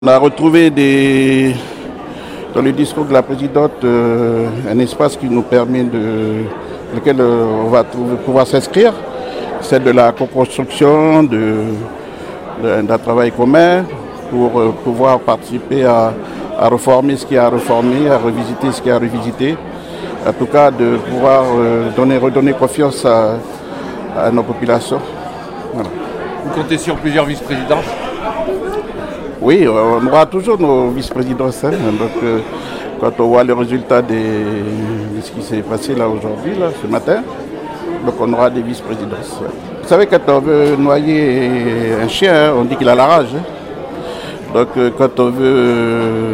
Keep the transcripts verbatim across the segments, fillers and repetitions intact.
On a retrouvé des, dans le discours de la présidente euh, un espace qui nous permet de, lequel euh, on va trouver, pouvoir s'inscrire, c'est de la co-construction, de, de, d'un travail commun pour euh, pouvoir participer à, à reformer ce qui a reformé, à revisiter ce qui a revisité. En tout cas, de pouvoir euh, donner, redonner confiance à, à nos populations. Voilà. Vous comptez sur plusieurs vice-présidences ? Oui, on aura toujours nos vice-présidences. Hein. Donc, euh, quand on voit le résultat des, de ce qui s'est passé là aujourd'hui, là, ce matin, donc on aura des vice-présidences. Ouais. Vous savez, quand on veut noyer un chien, on dit qu'il a la rage. Hein. Donc, euh, quand on veut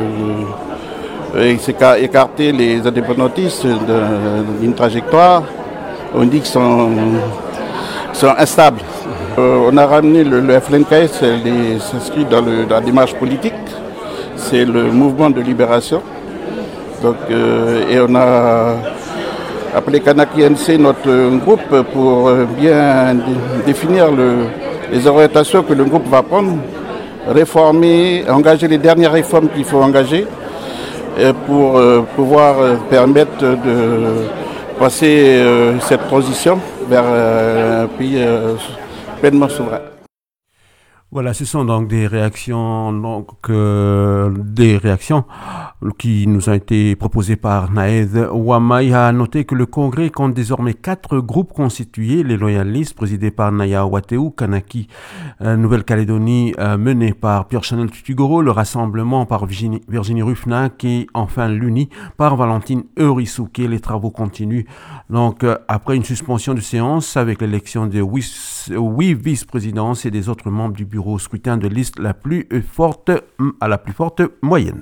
euh, écarter les indépendantistes d'une trajectoire, on dit qu'ils sont, sont instables. Euh, on a ramené le, le F L N K S, elle s'inscrit dans, le, dans la démarche politique. C'est le mouvement de libération. Donc, euh, et on a appelé Kanaki N C notre groupe pour bien dé, définir le, les orientations que le groupe va prendre, réformer, engager les dernières réformes qu'il faut engager pour euh, pouvoir euh, permettre de passer euh, cette transition vers euh, un pays euh, pleinement souverain. Voilà, ce sont donc des réactions, donc euh, des réactions qui nous ont été proposées par Naed Ouama. Il a noté que le Congrès compte désormais quatre groupes constitués, les loyalistes présidés par Naya Wateou, Kanaki euh, Nouvelle-Calédonie euh, mené par Pierre-Chanel Tutugoro, le Rassemblement par Virginie, Virginie Ruffnac et enfin l'Uni par Valentine Eurissouké. Les travaux continuent donc euh, après une suspension de séance avec l'élection de huit vice-présidences et des autres membres du bureau. Bureau scrutin de liste la plus forte à la plus forte moyenne.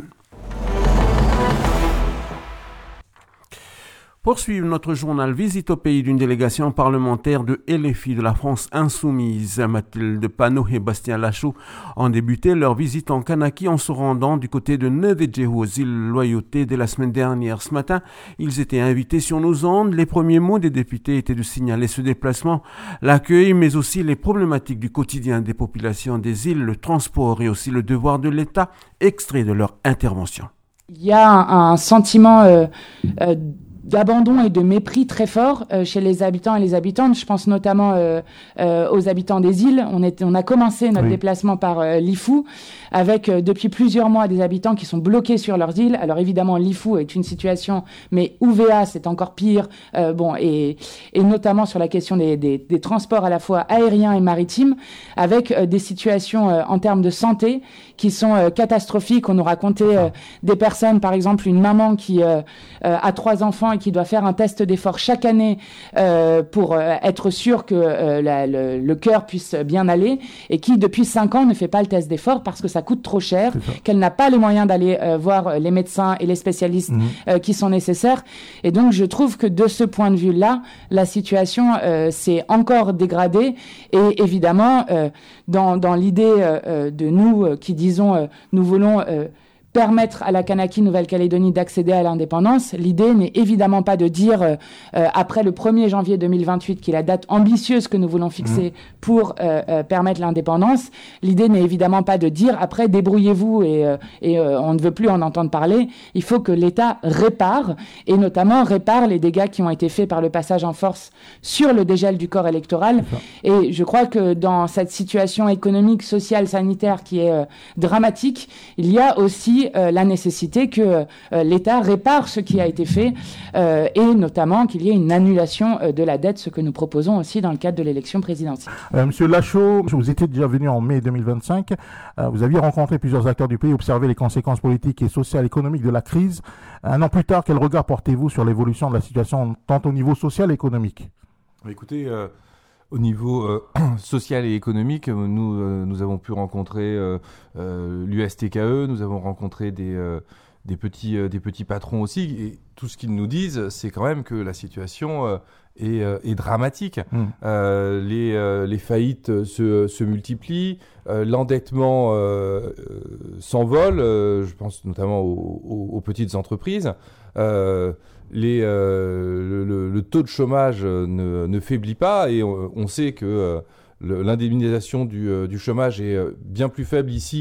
Poursuivre notre journal visite au pays d'une délégation parlementaire de L F I de la France insoumise. Mathilde Panot et Bastien Lachaud ont débuté leur visite en Kanaki en se rendant du côté de Nededjehu aux îles Loyauté dès la semaine dernière. Ce matin, ils étaient invités sur nos ondes. Les premiers mots des députés étaient de signaler ce déplacement, l'accueil, mais aussi les problématiques du quotidien des populations des îles, le transport et aussi le devoir de l'État, extrait de leur intervention. Il y a un, un sentiment euh, euh, d'abandon et de mépris très fort euh, chez les habitants et les habitantes. Je pense notamment euh, euh, aux habitants des îles. On, est, on a commencé notre oui. déplacement par euh, l'Ifou, avec euh, depuis plusieurs mois des habitants qui sont bloqués sur leurs îles. Alors évidemment, l'Ifou est une situation, mais U V A, c'est encore pire. Euh, bon, et, et notamment sur la question des, des, des transports à la fois aériens et maritimes, avec euh, des situations euh, en termes de santé qui sont euh, catastrophiques. On nous racontait euh, des personnes, par exemple, une maman qui euh, euh, a trois enfants et qui doit faire un test d'effort chaque année euh, pour euh, être sûr que euh, la, le, le cœur puisse bien aller, et qui depuis cinq ans ne fait pas le test d'effort parce que ça coûte trop cher, qu'elle n'a pas les moyens d'aller euh, voir les médecins et les spécialistes mmh. euh, qui sont nécessaires. Et donc je trouve que de ce point de vue-là, la situation euh, s'est encore dégradée, et évidemment euh, dans, dans l'idée euh, de nous euh, qui disons euh, nous voulons euh, permettre à la Kanaki Nouvelle-Calédonie d'accéder à l'indépendance. L'idée n'est évidemment pas de dire, euh, euh, après le premier janvier deux mille vingt-huit, qui est la date ambitieuse que nous voulons fixer mmh. pour euh, euh, permettre l'indépendance. L'idée n'est évidemment pas de dire, après, débrouillez-vous et, euh, et euh, on ne veut plus en entendre parler. Il faut que l'État répare, et notamment répare les dégâts qui ont été faits par le passage en force sur le dégel du corps électoral. Et je crois que dans cette situation économique, sociale, sanitaire qui est euh, dramatique, il y a aussi Euh, la nécessité que euh, l'État répare ce qui a été fait euh, et notamment qu'il y ait une annulation euh, de la dette, ce que nous proposons aussi dans le cadre de l'élection présidentielle. Euh, Monsieur Lachaud, vous étiez déjà venu en mai deux mille vingt-cinq. Euh, vous aviez rencontré plusieurs acteurs du pays, observé les conséquences politiques et sociales, économiques de la crise. Un an plus tard, quel regard portez-vous sur l'évolution de la situation tant au niveau social et économique ? Écoutez, euh... Au niveau euh, social et économique, nous, euh, nous avons pu rencontrer euh, euh, l'U S T K E, nous avons rencontré des, euh, des, petits, euh, des petits patrons aussi. Et tout ce qu'ils nous disent, c'est quand même que la situation euh, est, euh, est dramatique. Mmh. Euh, les, euh, les faillites se, se multiplient, euh, l'endettement euh, euh, s'envole, euh, je pense notamment aux, aux, aux petites entreprises. Euh, Les, euh, le, le taux de chômage ne, ne faiblit pas, et on, on sait que euh, le, l'indemnisation du, euh, du chômage est bien plus faible ici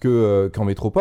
que, euh, qu'en métropole.